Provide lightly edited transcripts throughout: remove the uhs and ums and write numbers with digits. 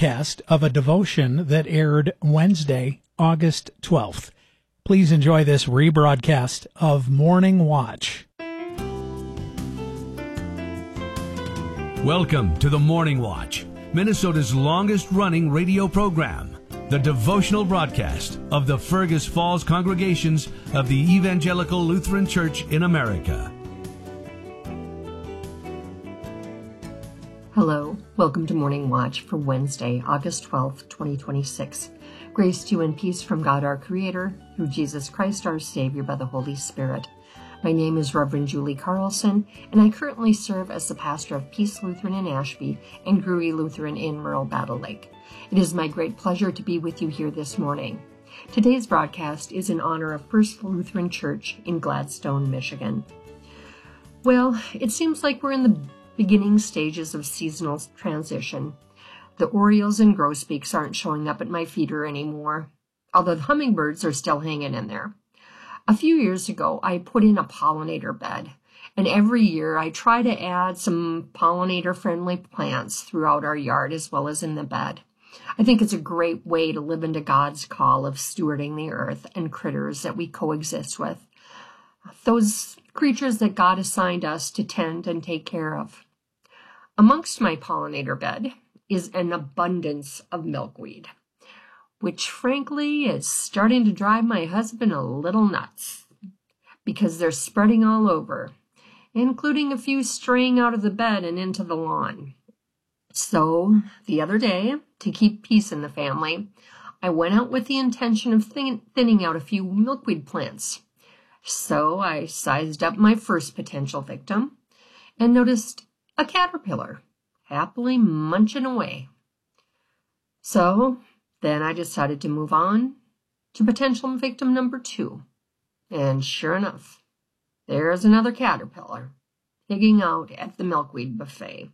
rebroadcast of a devotion that aired Wednesday, August 12th. Please enjoy this rebroadcast of Morning Watch. Welcome to the Morning Watch, Minnesota's longest-running radio program, the devotional broadcast of the Fergus Falls congregations of the Evangelical Lutheran Church in America. Hello, welcome to Morning Watch for Wednesday, August 12th, 2026. Grace to you and peace from God our Creator, through Jesus Christ our Savior by the Holy Spirit. My name is Reverend Julie Carlson, and I currently serve as the pastor of Peace Lutheran in Ashby and Gruy Lutheran in Merle Battle Lake. It is my great pleasure to be with you here this morning. Today's broadcast is in honor of First Lutheran Church in Gladstone, Michigan. Well, it seems like we're in the beginning stages of seasonal transition. The orioles and grosbeaks aren't showing up at my feeder anymore, although the hummingbirds are still hanging in there. A few years ago, I put in a pollinator bed, and every year I try to add some pollinator-friendly plants throughout our yard as well as in the bed. I think it's a great way to live into God's call of stewarding the earth and critters that we coexist with. Those creatures that God assigned us to tend and take care of. Amongst my pollinator bed is an abundance of milkweed, which frankly is starting to drive my husband a little nuts because they're spreading all over, including a few straying out of the bed and into the lawn. So the other day, to keep peace in the family, I went out with the intention of thinning out a few milkweed plants. So I sized up my first potential victim and noticed a caterpillar happily munching away. So then I decided to move on to potential victim number 2. And sure enough, there's another caterpillar pigging out at the milkweed buffet.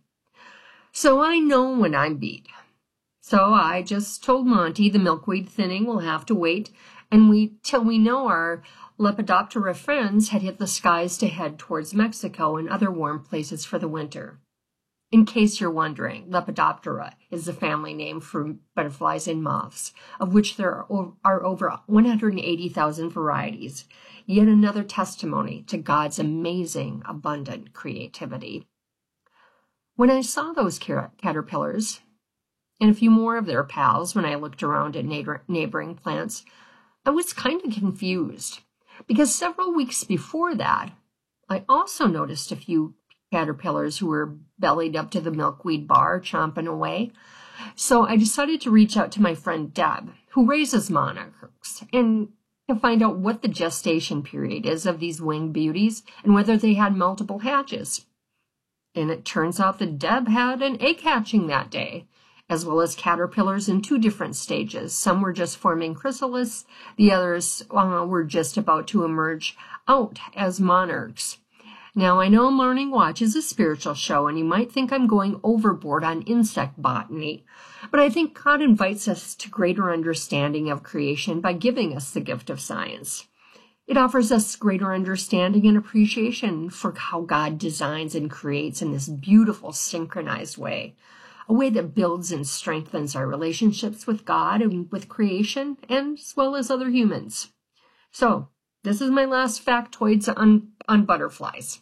So I know when I'm beat. So I just told Monty the milkweed thinning will have to wait till we know our Lepidoptera friends had hit the skies to head towards Mexico and other warm places for the winter. In case you're wondering, Lepidoptera is the family name for butterflies and moths, of which there are over 180,000 varieties. Yet another testimony to God's amazing, abundant creativity. When I saw those caterpillars, and a few more of their pals when I looked around at neighboring plants, I was kind of confused, because several weeks before that, I also noticed a few caterpillars who were bellied up to the milkweed bar, chomping away. So I decided to reach out to my friend Deb, who raises monarchs, and to find out what the gestation period is of these winged beauties and whether they had multiple hatches. And it turns out that Deb had an egg hatching that day, as well as caterpillars in 2 different stages. Some were just forming chrysalis, the others were just about to emerge out as monarchs. Now, I know Morning Watch is a spiritual show, and you might think I'm going overboard on insect botany, but I think God invites us to greater understanding of creation by giving us the gift of science. It offers us greater understanding and appreciation for how God designs and creates in this beautiful, synchronized way, a way that builds and strengthens our relationships with God and with creation, and as well as other humans. So, this is my last factoids on butterflies.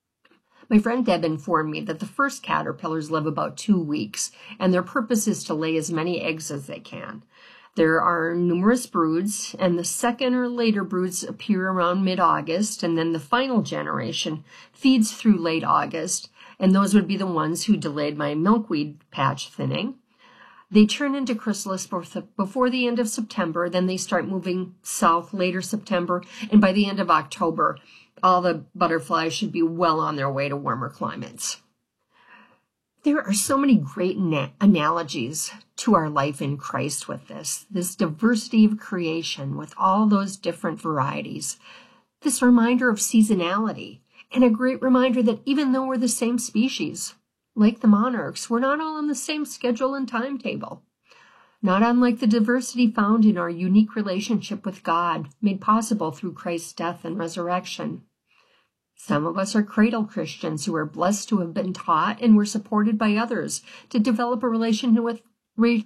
My friend Deb informed me that the first caterpillars live about 2 weeks, and their purpose is to lay as many eggs as they can. There are numerous broods, and the second or later broods appear around mid-August, and then the final generation feeds through late August, and those would be the ones who delayed my milkweed patch thinning. They turn into chrysalis before the end of September, then they start moving south later September, and by the end of October, all the butterflies should be well on their way to warmer climates. There are so many great analogies to our life in Christ with this diversity of creation with all those different varieties, this reminder of seasonality, and a great reminder that even though we're the same species, like the monarchs, we're not all on the same schedule and timetable. Not unlike the diversity found in our unique relationship with God, made possible through Christ's death and resurrection. Some of us are cradle Christians who are blessed to have been taught and were supported by others to develop a relationship